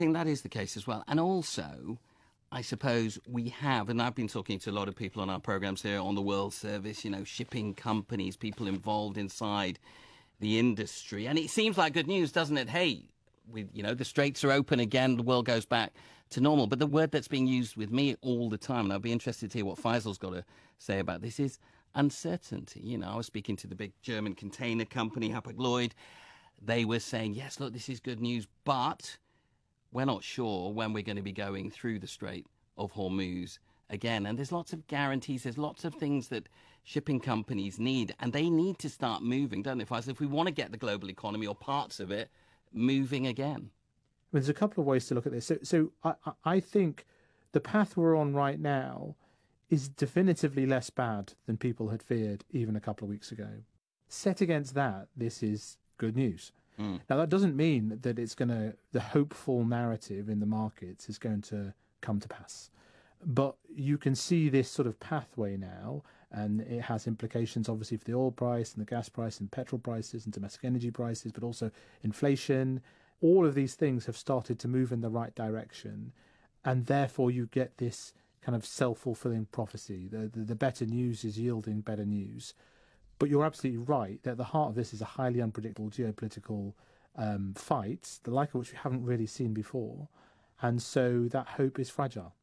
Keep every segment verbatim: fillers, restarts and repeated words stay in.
think that is the case as well. And also, I suppose we have, and I've been talking to a lot of people on our programs here on the World Service, you know, shipping companies, people involved inside the industry. And it seems like good news, doesn't it? Hey, we, you know, the straits are open again, the world goes back to normal. But the word that's being used with me all the time, and I'll be interested to hear what Faisal's got to say about this, is uncertainty. You know, I was speaking to the big German container company, Hapag-Lloyd. They were saying, yes, look, this is good news, but we're not sure when we're going to be going through the Strait of Hormuz again. And there's lots of guarantees, there's lots of things that shipping companies need, and they need to start moving, don't they, Faisal? If we want to get the global economy, or parts of it, moving again. There's a couple of ways to look at this. So, so I, I think the path we're on right now is definitively less bad than people had feared even a couple of weeks ago. Set against that, this is good news. Mm. Now, that doesn't mean that it's going to, the hopeful narrative in the markets is going to come to pass. But you can see this sort of pathway now, and it has implications, obviously, for the oil price and the gas price and petrol prices and domestic energy prices, but also inflation. All of these things have started to move in the right direction, and therefore you get this kind of self-fulfilling prophecy. The, the, the better news is yielding better news. But you're absolutely right that at the heart of this is a highly unpredictable geopolitical um, fight, the like of which we haven't really seen before. And so that hope is fragile.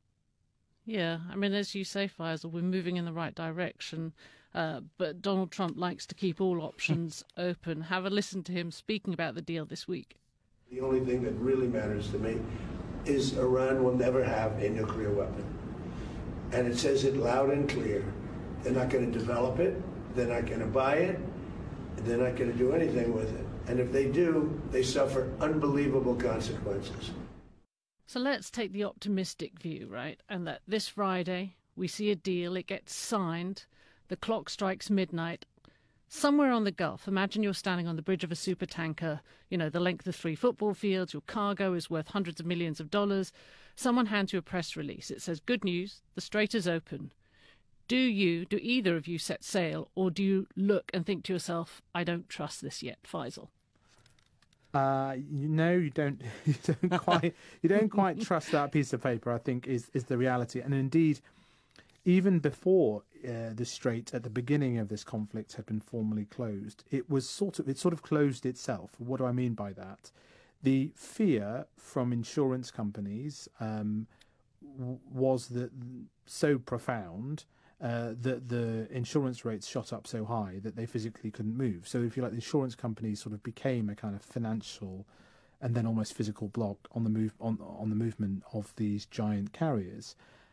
Yeah, I mean, as you say, Faisal, we're moving in the right direction, uh, but Donald Trump likes to keep all options open. Have a listen to him speaking about the deal this week. The only thing that really matters to me is Iran will never have a nuclear weapon. And it says it loud and clear. They're not going to develop it. They're not going to buy it. They're not going to do anything with it. And if they do, they suffer unbelievable consequences. So let's take the optimistic view, right? And that this Friday we see a deal, it gets signed, the clock strikes midnight. Somewhere on the Gulf, imagine you're standing on the bridge of a supertanker, you know, the length of three football fields, your cargo is worth hundreds of millions of dollars. Someone hands you a press release. It says, good news, the strait is open. Do you, do either of you set sail, or do you look and think to yourself, I don't trust this yet, Faisal? Uh, you know, you don't, you don't quite, you don't quite trust that piece of paper, I think, is, is the reality. And indeed, even before uh, the strait at the beginning of this conflict had been formally closed, it was sort of, it sort of closed itself. What do I mean by that? The fear from insurance companies um, w- was that so profound uh, that the insurance rates shot up so high that they physically couldn't move. So if you like, the insurance companies sort of became a kind of financial and then almost physical block on the move on on the movement of these giant carriers.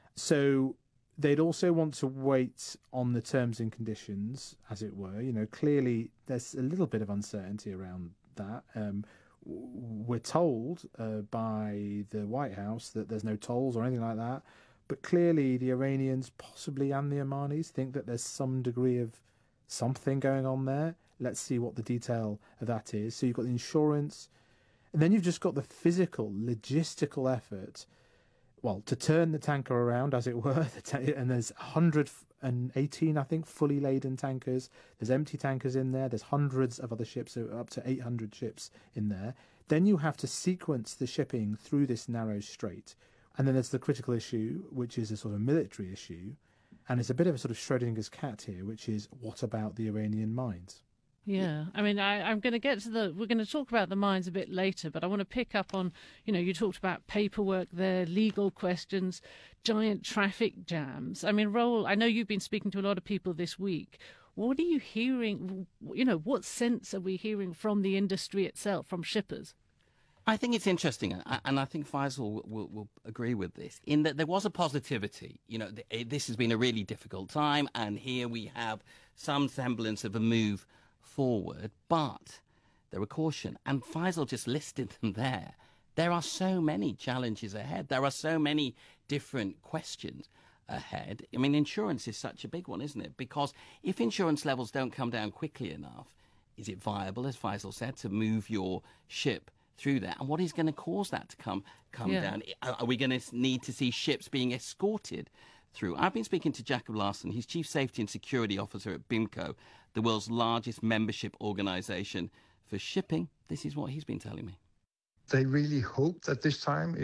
So they'd also want to wait on the terms and conditions, as it were. You know, clearly there's a little bit of uncertainty around that. Um, we're told uh, by the White House that there's no tolls or anything like that. But clearly the Iranians, possibly, and the Omanis think that there's some degree of something going on there. Let's see what the detail of that is. So you've got the insurance, and then you've just got the physical, logistical effort, well, to turn the tanker around, as it were. And there's one hundred eighteen, I think, fully laden tankers. There's empty tankers in there. There's hundreds of other ships, so up to eight hundred ships in there. Then you have to sequence the shipping through this narrow strait. And then there's the critical issue, which is a sort of military issue. And it's a bit of a sort of Schrodinger's cat here, which is, what about the Iranian mines? Yeah, I mean, I, I'm going to get to the, we're going to talk about the mines a bit later, but I want to pick up on, you know, you talked about paperwork there, legal questions, giant traffic jams. I mean, Raoul, I know you've been speaking to a lot of people this week. What are you hearing, you know, what sense are we hearing from the industry itself, from shippers? I think it's interesting, and I think Faisal will, will agree with this, in that there was a positivity. You know, this has been a really difficult time, and here we have some semblance of a move forward, but there are caution, and Faisal just listed them there. There are so many challenges ahead. There are so many different questions ahead. I mean, insurance is such a big one, isn't it? Because if insurance levels don't come down quickly enough, is it viable, as Faisal said, to move your ship through there? And what is going to cause that to come come yeah. down? Are we going to need to see ships being escorted through? I've been speaking to Jacob Larson. He's Chief Safety and Security Officer at BIMCO, the world's largest membership organisation for shipping. This is what he's been telling me. They really hope that this time